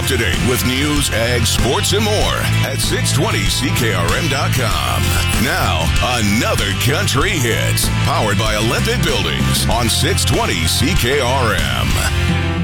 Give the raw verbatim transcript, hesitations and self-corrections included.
up to date with news, ag, sports, and more at six twenty C K R M dot com. Now, another country hit, powered by Olympic Buildings on six twenty C K R M.